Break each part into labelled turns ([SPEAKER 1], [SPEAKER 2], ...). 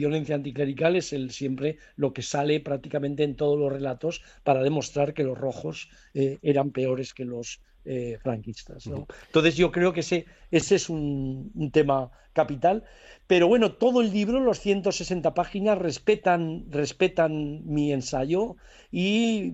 [SPEAKER 1] violencia anticlerical es siempre lo que sale prácticamente en todos los relatos para demostrar que los rojos eran peores que los franquistas, ¿no? Entonces yo creo que ese es un tema capital. Pero bueno, todo el libro, los 160 páginas, respetan mi ensayo y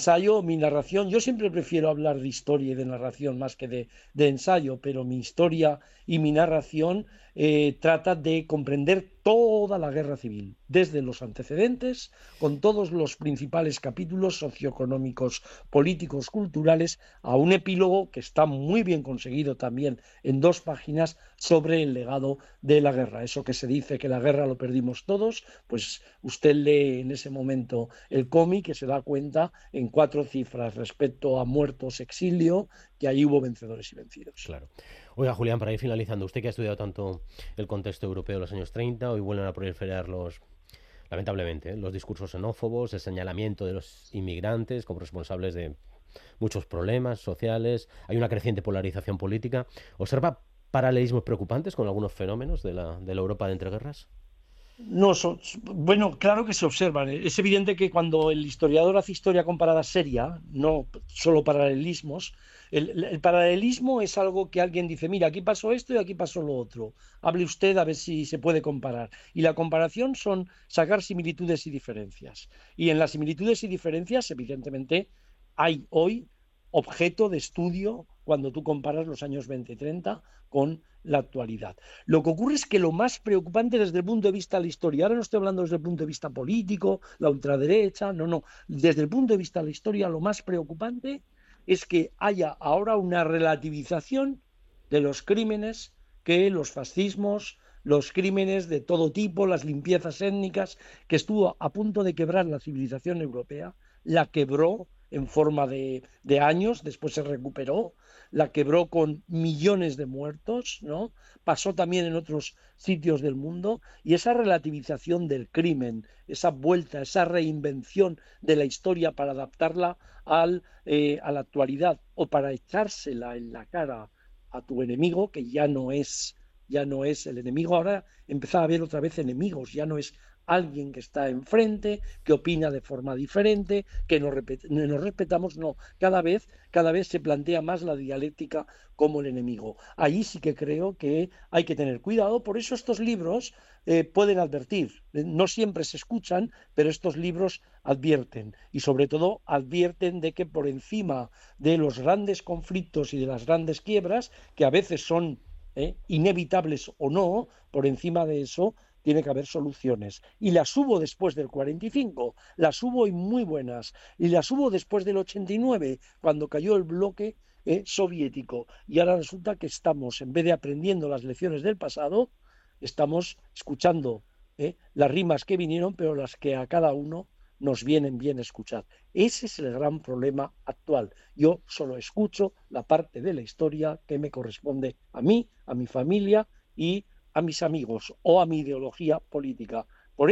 [SPEAKER 1] mi narración. Yo siempre prefiero hablar de historia y de narración más que de ensayo, pero mi historia y mi narración trata de comprender toda la guerra civil, desde los antecedentes, con todos los principales capítulos socioeconómicos, políticos, culturales, a un epílogo que está muy bien conseguido también en 2 páginas sobre el legado de la guerra. Eso que se dice que la guerra lo perdimos todos, pues usted lee en ese momento el cómic y se da cuenta en 4 cifras respecto a muertos, exilio, que ahí hubo vencedores y vencidos.
[SPEAKER 2] Claro. Oiga, Julián, para ir finalizando, usted que ha estudiado tanto el contexto europeo de los años 30, hoy vuelven a proliferar lamentablemente, los discursos xenófobos, el señalamiento de los inmigrantes como responsables de muchos problemas sociales, hay una creciente polarización política. ¿Observa paralelismos preocupantes con algunos fenómenos de la Europa de entreguerras?
[SPEAKER 1] No, bueno, claro que se observan. Es evidente que cuando el historiador hace historia comparada seria, no solo paralelismos, el paralelismo es algo que alguien dice, mira, aquí pasó esto y aquí pasó lo otro. Hable usted a ver si se puede comparar. Y la comparación son sacar similitudes y diferencias. Y en las similitudes y diferencias, evidentemente, hay hoy objeto de estudio cuando tú comparas los años 20 y 30 con la actualidad. Lo que ocurre es que lo más preocupante desde el punto de vista de la historia, ahora no estoy hablando desde el punto de vista político, la ultraderecha, no, desde el punto de vista de la historia, lo más preocupante es que haya ahora una relativización de los crímenes que los fascismos, los crímenes de todo tipo, las limpiezas étnicas, que estuvo a punto de quebrar la civilización europea, la quebró en forma de años, después se recuperó, la quebró con millones de muertos, ¿no? Pasó también en otros sitios del mundo, y esa relativización del crimen, esa vuelta, esa reinvención de la historia para adaptarla a la actualidad o para echársela en la cara a tu enemigo, que ya no es el enemigo, ahora empezaba a haber otra vez enemigos, ya no es alguien que está enfrente, que opina de forma diferente, que nos respetamos, no, cada vez se plantea más la dialéctica como el enemigo. Allí sí que creo que hay que tener cuidado, por eso estos libros pueden advertir, no siempre se escuchan, pero estos libros advierten y sobre todo advierten de que por encima de los grandes conflictos y de las grandes quiebras, que a veces son inevitables o no, por encima de eso tiene que haber soluciones. Y las hubo después del 45, las hubo y muy buenas. Y las hubo después del 89, cuando cayó el bloque soviético. Y ahora resulta que estamos, en vez de aprendiendo las lecciones del pasado, estamos escuchando las rimas que vinieron, pero las que a cada uno nos vienen bien escuchar. Ese es el gran problema actual. Yo solo escucho la parte de la historia que me corresponde a mí, a mi familia y a mis amigos o a mi ideología política.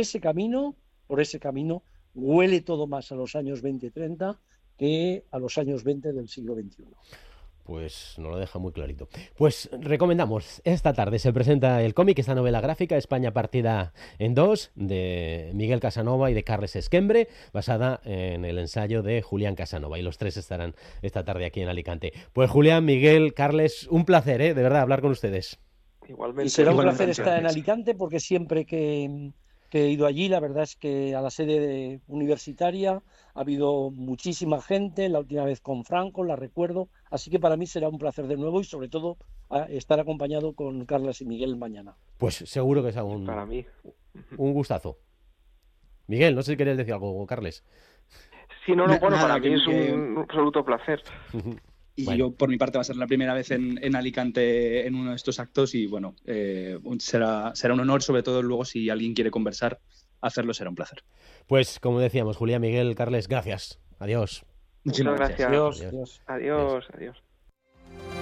[SPEAKER 1] Por ese camino huele todo más a los años 20 y 30 que a los años 20 del siglo XXI.
[SPEAKER 2] Pues nos lo deja muy clarito. Pues recomendamos, esta tarde se presenta el cómic, esta novela gráfica, España partida en dos, de Miguel Casanova y de Carles Esquembre, basada en el ensayo de Julián Casanova. Y los tres estarán esta tarde aquí en Alicante. Pues Julián, Miguel, Carles, un placer, de verdad, hablar con ustedes.
[SPEAKER 1] Y será un placer estar en Alicante porque siempre que he ido allí, la verdad es que a la sede universitaria ha habido muchísima gente, la última vez con Franco, la recuerdo, así que para mí será un placer de nuevo y sobre todo estar acompañado con Carlas y Miguel mañana.
[SPEAKER 2] Pues seguro que es
[SPEAKER 3] Para mí.
[SPEAKER 2] un gustazo. Miguel, no sé si querías decir algo, Carles.
[SPEAKER 3] Sí, bueno,
[SPEAKER 4] Nada,
[SPEAKER 3] para mí es un absoluto placer.
[SPEAKER 4] Y
[SPEAKER 2] Bueno.
[SPEAKER 4] yo, por mi parte, va a ser la primera vez en Alicante en uno de estos actos y, bueno, será un honor, sobre todo luego si alguien quiere conversar, hacerlo será un placer.
[SPEAKER 2] Pues como decíamos, Julián, Miguel, Carles, gracias. Adiós.
[SPEAKER 3] Muchas gracias.
[SPEAKER 1] Adiós.
[SPEAKER 3] Adiós.